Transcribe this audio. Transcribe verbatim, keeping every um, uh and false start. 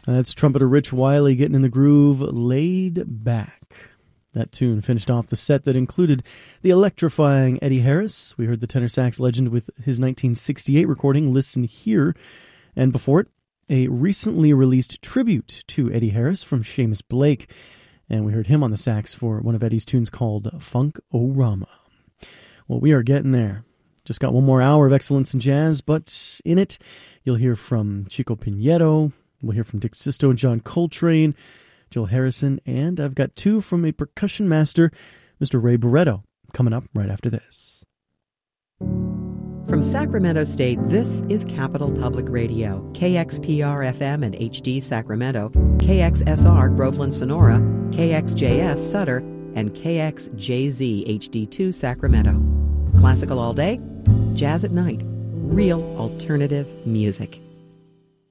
That's trumpeter Rich Wiley getting in the groove, Laid Back. That tune finished off the set that included the electrifying Eddie Harris. We heard the tenor sax legend with his nineteen sixty-eight recording, Listen Here. And before it, a recently released tribute to Eddie Harris from Seamus Blake. And we heard him on the sax for one of Eddie's tunes called Funk-O-Rama. Well, we are getting there. Just got one more hour of excellence in jazz, but in it, you'll hear from Chico Pinheiro, we'll hear from Dick Sisto and John Coltrane, Joel Harrison, and I've got two from a percussion master, Mister Ray Barretto, coming up right after this. From Sacramento State, this is Capital Public Radio, K X P R F M and H D Sacramento, K X S R Groveland Sonora, K X J S Sutter, and K X J Z H D two Sacramento. Classical all day, jazz at night, real alternative music.